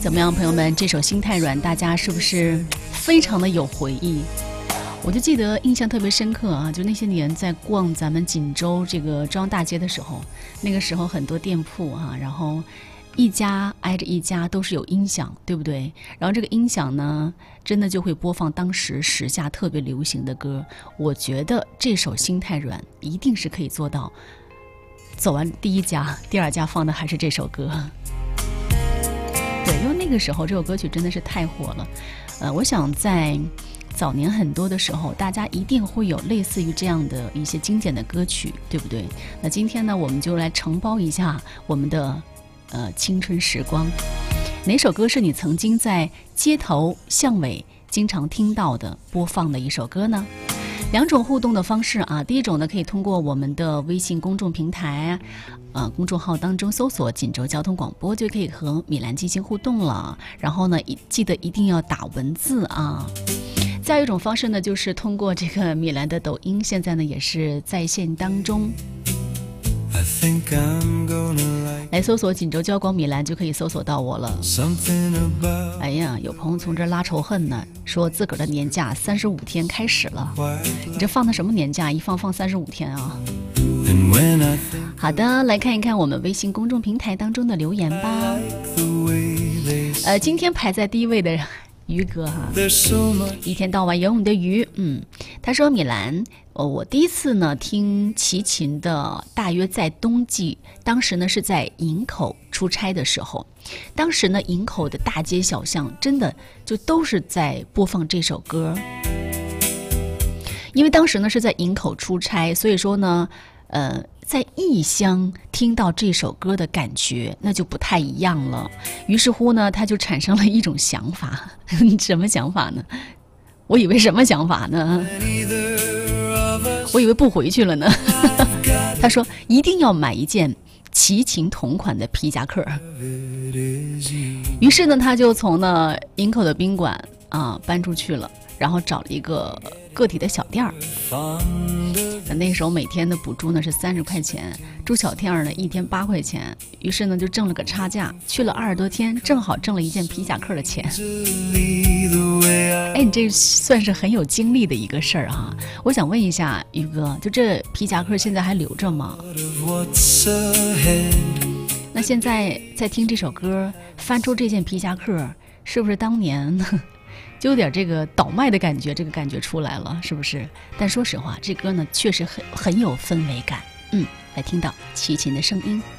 怎么样，朋友们？这首《心太软》，大家是不是非常的有回忆？我就记得印象特别深刻啊，就那些年在逛咱们锦州这个中央大街的时候，那个时候很多店铺啊，然后一家挨着一家都是有音响，对不对？然后这个音响呢，真的就会播放当时时下特别流行的歌。我觉得这首《心太软》一定是可以做到，走完第一家，第二家放的还是这首歌。对，因为那个时候这首歌曲真的是太火了。我想在早年很多的时候，大家一定会有类似于这样的一些经典的歌曲，对不对？那今天呢，我们就来承包一下我们的青春时光。哪首歌是你曾经在街头巷尾经常听到的播放的一首歌呢？两种互动的方式啊，第一种呢，可以通过我们的微信公众平台公众号当中搜索锦州交通广播，就可以和米兰进行互动了。然后呢，记得一定要打文字啊。再有一种方式呢，就是通过这个米兰的抖音，现在呢也是在线当中，来搜索锦州交广米兰就可以搜索到我了。哎呀，有朋友从这儿拉仇恨呢，说自个儿的年假35天开始了，你这放的什么年假？一放35天啊！好的，来看一看我们微信公众平台当中的留言吧。今天排在第一位的鱼哥哈，一天到晚有你的鱼。他说米兰，我第一次呢听齐秦的大约在冬季，当时呢是在营口出差的时候，当时呢营口的大街小巷真的就都是在播放这首歌。因为当时呢是在营口出差，所以说呢在异乡听到这首歌的感觉那就不太一样了。于是乎呢，他就产生了一种想法。什么想法呢？我以为什么想法呢？我以为不回去了呢。他说一定要买一件齐秦同款的皮夹克。于是呢，他就从营口的宾馆搬出去了，然后找了一个个体的小店儿。那时候每天的补助呢是30块钱，住小店儿呢1天8块钱，于是呢就挣了个差价，去了20多天，正好挣了一件皮夹克的钱。哎，你这算是很有经历的一个事儿哈。我想问一下于哥，就这皮夹克现在还留着吗？那现在在听这首歌，翻出这件皮夹克，是不是当年就有点这个倒卖的感觉，这个感觉出来了，是不是？但说实话，这歌呢确实很有氛围感。来听到齐秦的声音。